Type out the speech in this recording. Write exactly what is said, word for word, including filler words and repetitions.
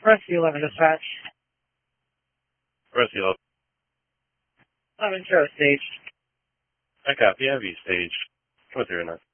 Rescue eleven dispatch. Rescue eleven. eleven show stage. I copy. Heavy stage. Come through now.